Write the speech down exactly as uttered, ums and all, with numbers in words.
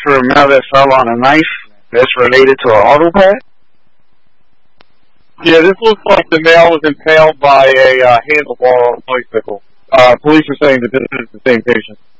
for a male that fell on a knife that's related to an auto pad? Yeah, this looks like the male was impaled by a uh, handlebar on a bicycle. Uh, police are saying that this is the same patient.